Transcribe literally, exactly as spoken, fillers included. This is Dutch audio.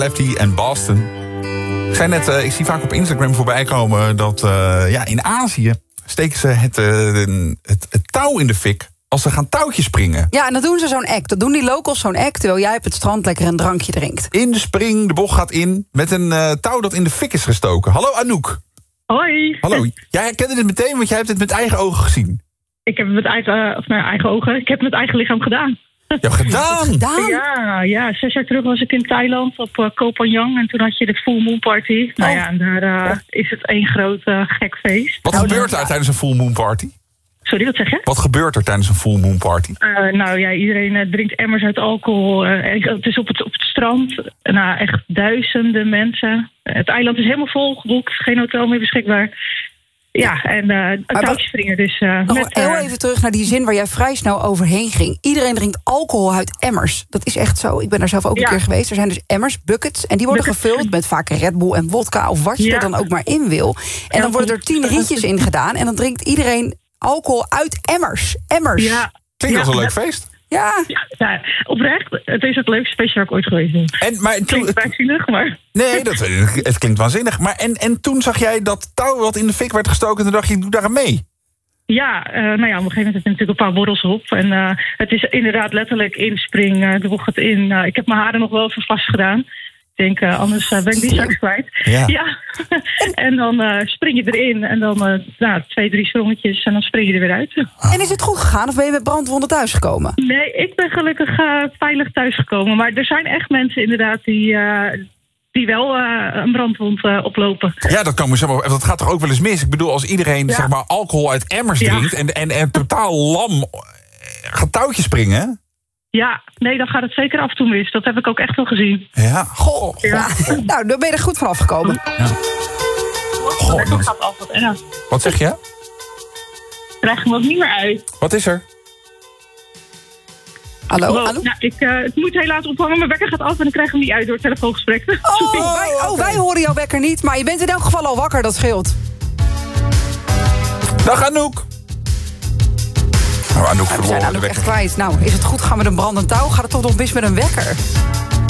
Blijft hij en Boston. Ik zei net, uh, ik zie vaak op Instagram voorbij komen dat uh, ja, in Azië steken ze het, uh, het, het touw in de fik als ze gaan touwtjes springen. Ja, en dan doen ze zo'n act. Dat doen die locals zo'n act, terwijl jij op het strand lekker een drankje drinkt. In de spring, de bocht gaat in, met een uh, touw dat in de fik is gestoken. Hallo Anouk. Hoi. Hallo. Jij herkende dit meteen, want jij hebt het met eigen ogen gezien. Ik heb het met eigen, of mijn eigen ogen, ik heb het met eigen lichaam gedaan. Ja, gedaan? gedaan? Ja, ja, zes jaar terug was ik in Thailand op uh, Koh Phangan. En toen had je de Full Moon Party. Oh. Nou ja, en daar uh, is het één groot uh, gek feest. Wat nou, gebeurt er tijdens een Full Moon Party? Sorry, wat zeg je? Wat gebeurt er tijdens een Full Moon Party? Uh, nou ja, iedereen uh, drinkt emmers uit alcohol. Uh, het is op het, op het strand. Nou, echt duizenden mensen. Uh, het eiland is helemaal vol geboekt. Geen hotel meer beschikbaar. Ja, en uh, een touwtjespringen dus. Uh, nog met, heel uh, even terug naar die zin waar jij vrij snel overheen ging. Iedereen drinkt alcohol uit emmers. Dat is echt zo. Ik ben daar zelf ook ja. een keer geweest. Er zijn dus emmers, buckets. En die worden buckets. gevuld met vaak Red Bull en vodka of wat je ja. er dan ook maar in wil. En dan worden er tien rietjes in gedaan. En dan drinkt iedereen alcohol uit emmers. Emmers. Ja. Klinkt ja. als een leuk feest. Ja. Ja, ja, oprecht. Het is het leukste feestje waar ik ooit geweest ben. En, maar, Het klinkt bijzinnig, maar... Nee, dat, het klinkt waanzinnig. Maar en, en toen zag jij dat touw wat in de fik werd gestoken en toen dacht je, ik doe daar aan mee. Ja, uh, nou ja, op een gegeven moment heb je natuurlijk een paar borrels op. En uh, het is inderdaad letterlijk inspring, uh, de bocht gaat in. Uh, ik heb mijn haren nog wel even vast gedaan. Ik denk, uh, anders uh, ben ik die straks kwijt. Ja. ja. En dan uh, spring je erin en dan uh, nou, twee, drie sprongetjes en dan spring je er weer uit. En is het goed gegaan of ben je met brandwonden thuisgekomen? Nee, ik ben gelukkig uh, veilig thuisgekomen. Maar er zijn echt mensen inderdaad die... Uh, die wel uh, een brandwond uh, oplopen. Ja, dat, kan me zo, dat gaat toch ook wel eens mis? Ik bedoel, als iedereen ja. zeg maar, alcohol uit emmers ja. drinkt... En, en, en totaal lam gaat touwtjes springen... Ja, nee, dan gaat het zeker af en toe mis. Dat heb ik ook echt wel gezien. Ja, goh. Ja. Ja. Nou, dan ben je er goed van afgekomen. Ja. Goh, dat gaat af wat erg. Wat zeg je? Krijg hem ook niet meer uit. Wat is er? Hallo? Wow, Hallo? nou, ik uh, het moet helaas ophangen. Mijn wekker gaat af en dan krijg ik hem niet uit door het telefoongesprek. Oh, wij, oh, wij horen jouw wekker niet. Maar je bent in elk geval al wakker, dat scheelt. Dag Anouk. Nou, Anouk ja, we zijn Anouk echt kwijt. Nou, is het goed? Gaan we een brandend touw? Gaat het toch nog mis met een wekker?